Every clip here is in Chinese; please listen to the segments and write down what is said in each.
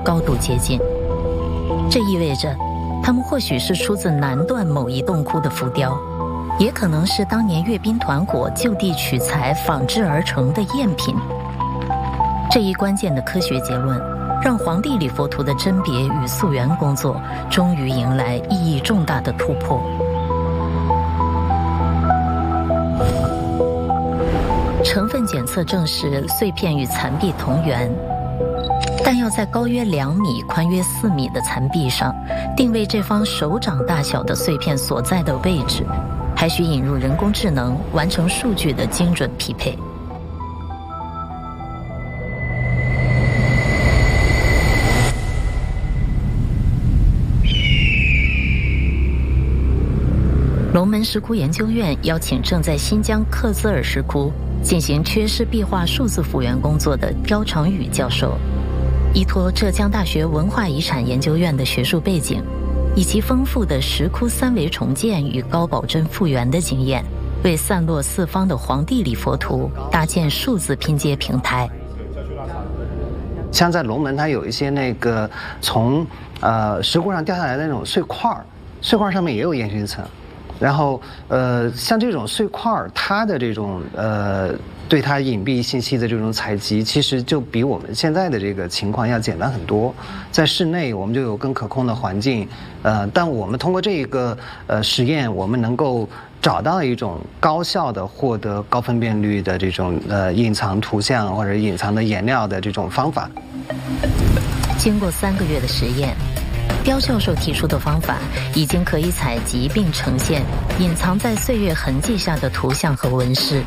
高度接近。这意味着，它们或许是出自南段某一洞窟的浮雕，也可能是当年阅兵团伙就地取材仿制而成的赝品。这一关键的科学结论，让黄帝礼佛图的甄别与溯源工作终于迎来意义重大的突破。成分检测证实碎片与残壁同源，但要在高约2米、宽约4米的残壁上定位这方手掌大小的碎片所在的位置，还需引入人工智能完成数据的精准匹配。龙门石窟研究院邀请正在新疆克孜尔石窟进行缺失壁画数字复原工作的刁长宇教授，依托浙江大学文化遗产研究院的学术背景，以及丰富的石窟3维重建与高保真复原的经验，为散落四方的黄帝礼佛图搭建数字拼接平台。 像在龙门，它有一些那个从石窟上掉下来的那种碎块，碎块上面也有烟熏层。然后像这种碎块，它的这种对它隐蔽信息的这种采集，其实就比我们现在的这个情况要简单很多。在室内我们就有更可控的环境，但我们通过这个实验，我们能够找到一种高效的获得高分辨率的这种隐藏图像或者隐藏的颜料的这种方法。 经过3个月的实验，刁教授提出的方法已经可以采集并呈现隐藏在岁月痕迹下的图像和纹饰。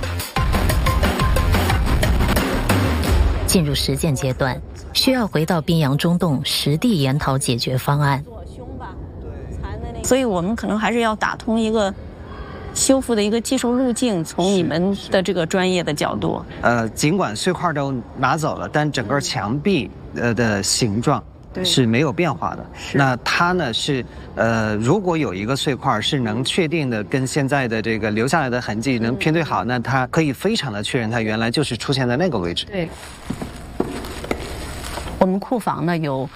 进入实践阶段，需要回到宾阳中洞实地研讨解决方案。 所以我们可能还是要打通一个修复的一个技术路径，从你们的这个专业的角度。 尽管碎块都拿走了，但整个墙壁的形状是没有变化的。那它呢是如果有一个碎块是能确定的跟现在的这个留下来的痕迹能拼对好，那它可以非常的确认它原来就是出现在那个位置。 对。我们库房呢有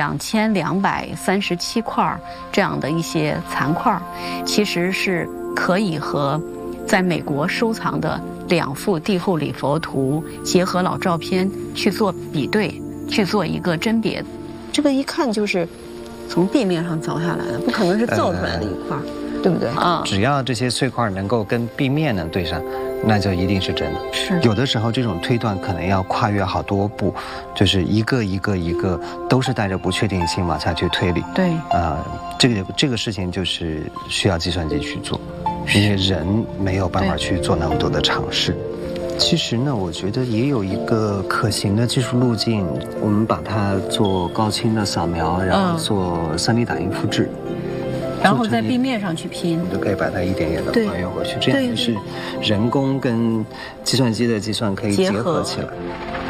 2237块这样的一些残块，其实是可以和在美国收藏的2幅帝后礼佛图结合老照片去做比对，去做一个甄别。这个一看就是从壁面上凿下来的，不可能是造出来的一块，对不对？ 只要这些碎块能够跟壁面能对上，那就一定是真的。 是有的时候这种推断可能要跨越好多步，就是一个都是带着不确定性往下去推理。 对， 这个事情就是需要计算机去做，因为人没有办法去做那么多的尝试。其实呢，我觉得也有一个可行的技术路径，我们把它做高清的扫描，然后做3D 打印复制， 然后在壁面上去拼， 就可以把它一点点的还原回去。这样是人工跟计算机的计算可以结合起来。